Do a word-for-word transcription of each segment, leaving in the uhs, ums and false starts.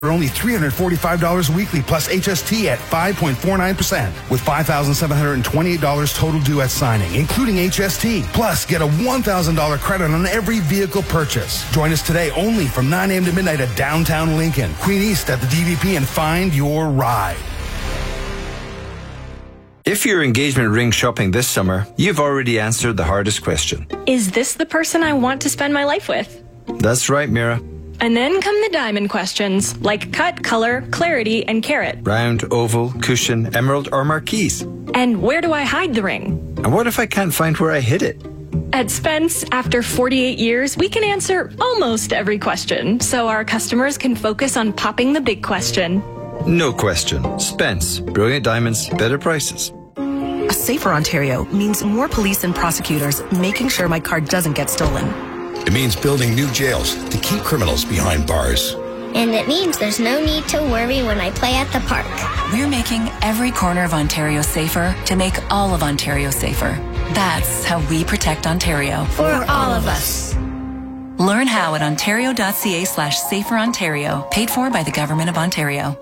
for only three hundred forty-five dollars weekly plus H S T at five point four nine percent with five thousand seven hundred twenty-eight dollars total due at signing, including H S T. Plus, get a one thousand dollars credit on every vehicle purchase. Join us today only from nine a.m. to midnight at downtown Lincoln, Queen East at the D V P, and find your ride. If you're engagement ring shopping this summer, you've already answered the hardest question. Is this the person I want to spend my life with? That's right, Mira. And then come the diamond questions, like cut, color, clarity, and carat. Round, oval, cushion, emerald, or marquise. And where do I hide the ring? And what if I can't find where I hid it? At Spence, after forty-eight years, we can answer almost every question, so our customers can focus on popping the big question. No question. Spence. Brilliant diamonds, better prices. A safer Ontario means more police and prosecutors making sure my car doesn't get stolen. It means building new jails to keep criminals behind bars. And it means there's no need to worry when I play at the park. We're making every corner of Ontario safer to make all of Ontario safer. That's how we protect Ontario. For all of us. Learn how at ontario.ca slash safer Ontario. Paid for by the Government of Ontario.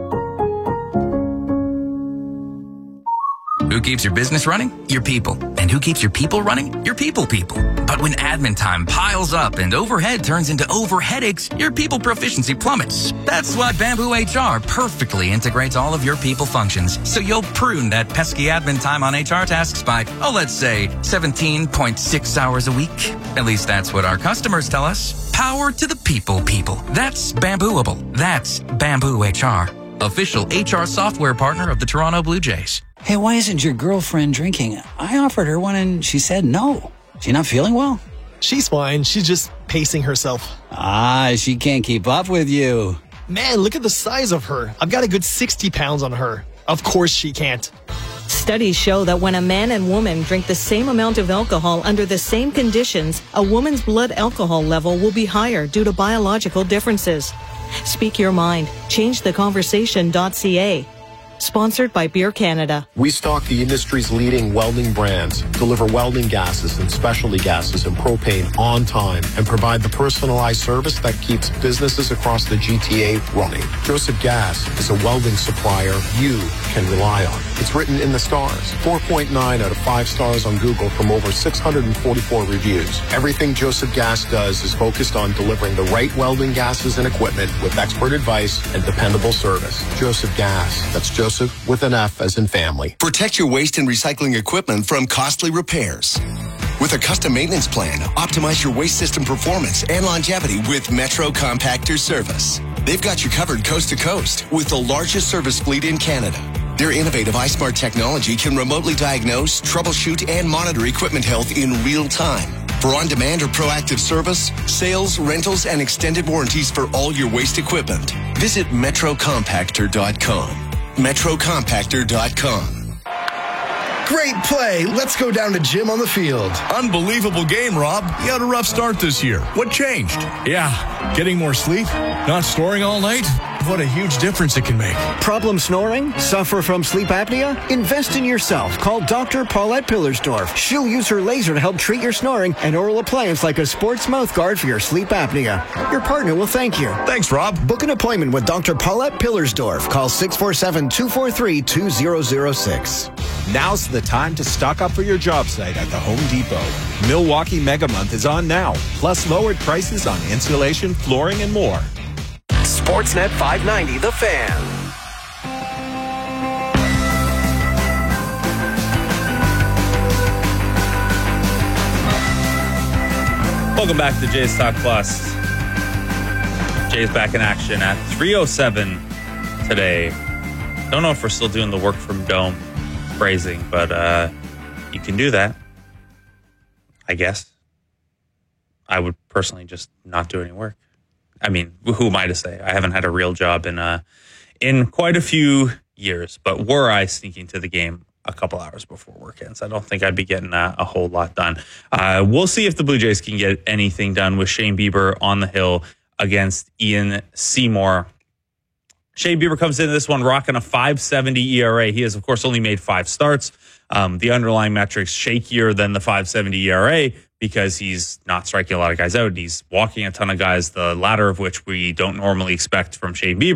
Who keeps your business running? Your people. And who keeps your people running? Your people people. But when admin time piles up and overhead turns into over headaches, your people proficiency plummets. That's why Bamboo H R perfectly integrates all of your people functions. So you'll prune that pesky admin time on H R tasks by, oh, let's say seventeen point six hours a week. At least that's what our customers tell us. Power to the people people. That's Bambooable. That's Bamboo H R. Official H R software partner of the Toronto Blue Jays. Hey, why isn't your girlfriend drinking? I offered her one and she said no. She not feeling well? She's fine. She's just pacing herself. Ah, she can't keep up with you. Man, look at the size of her. I've got a good sixty pounds on her. Of course she can't. Studies show that when a man and woman drink the same amount of alcohol under the same conditions, a woman's blood alcohol level will be higher due to biological differences. Speak your mind. change the conversation dot c a. Sponsored by Beer Canada. We stock the industry's leading welding brands, deliver welding gases and specialty gases and propane on time, and provide the personalized service that keeps businesses across the G T A running. Joseph Gas is a welding supplier you can rely on. It's written in the stars. four point nine out of five stars on Google from over six hundred forty-four reviews. Everything Joseph Gas does is focused on delivering the right welding gases and equipment with expert advice and dependable service. Joseph Gas. That's Joseph with an F as in family. Protect your waste and recycling equipment from costly repairs. With a custom maintenance plan, optimize your waste system performance and longevity with Metro Compactor Service. They've got you covered coast to coast with the largest service fleet in Canada. Their innovative iSmart technology can remotely diagnose, troubleshoot, and monitor equipment health in real time. For on-demand or proactive service, sales, rentals, and extended warranties for all your waste equipment, visit metro compactor dot com. metro compactor dot com. Great play. Let's go down to Jim on the field. Unbelievable game, Rob. You had a rough start this year. What changed? Yeah, getting more sleep, not snoring all night. What a huge difference it can make. Problem snoring? Suffer from sleep apnea? Invest in yourself. Call Doctor Paulette Pillersdorf. She'll use her laser to help treat your snoring and oral appliance like a sports mouth guard for your sleep apnea. Your partner will thank you. Thanks, Rob. Book an appointment with Doctor Paulette Pillersdorf. Call six four seven, two four three, two zero zero six. Now's the time to stock up for your job site at the Home Depot. Milwaukee Mega Month is on now, plus lowered prices on insulation, flooring, and more. Sportsnet five ninety, The Fan. Welcome back to Jays Talk Plus. Jays back in action at three oh seven today. Don't know if we're still doing the work from Dome phrasing, but uh, you can do that, I guess. I would personally just not do any work. I mean, who am I to say? I haven't had a real job in uh, in quite a few years, but were I sneaking to the game a couple hours before work ends, I don't think I'd be getting a, a whole lot done. Uh, we'll see if the Blue Jays can get anything done with Shane Bieber on the hill against Ian Seymour. Shane Bieber comes into this one rocking a five seventy E R A. He has, of course, only made five starts. Um, the underlying metrics shakier than the five seventy E R A, because he's not striking a lot of guys out. He's walking a ton of guys, the latter of which we don't normally expect from Shane Bieber.